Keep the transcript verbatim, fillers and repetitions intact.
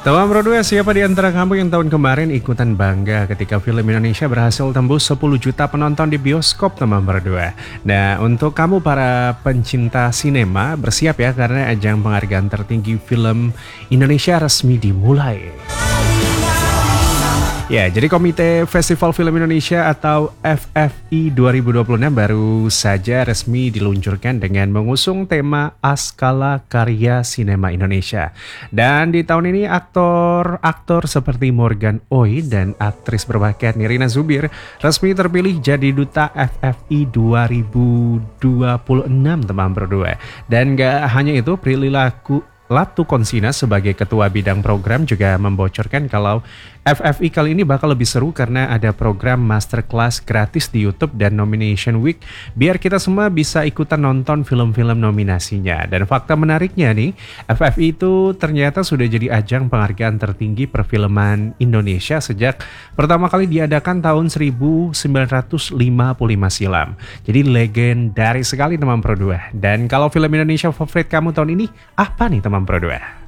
Teman berdua, siapa di antara kamu yang tahun kemarin ikutan bangga ketika film Indonesia berhasil tembus sepuluh juta penonton di bioskop, teman berdua? Nah, untuk kamu para pencinta sinema, bersiap ya karena ajang penghargaan tertinggi film Indonesia resmi dimulai. Ya, jadi Komite Festival Film Indonesia atau F F I dua ribu dua puluh enam baru saja resmi diluncurkan dengan mengusung tema Askala Karya Sinema Indonesia. Dan di tahun ini aktor-aktor seperti Morgan Oey dan aktris berbakat Nirina Zubir resmi terpilih jadi duta F F I dua ribu dua puluh enam, teman berdua. Dan gak hanya itu, Prilly Laku Latu Konsina sebagai ketua bidang program juga membocorkan kalau F F I kali ini bakal lebih seru karena ada program masterclass gratis di YouTube dan Nomination Week biar kita semua bisa ikutan nonton film-film nominasinya. Dan fakta menariknya nih, F F I itu ternyata sudah jadi ajang penghargaan tertinggi perfilman Indonesia sejak pertama kali diadakan tahun seribu sembilan ratus lima puluh lima silam. Jadi legendaris sekali, teman Pro dua. Dan kalau film Indonesia favorit kamu tahun ini apa nih, teman Pro dua?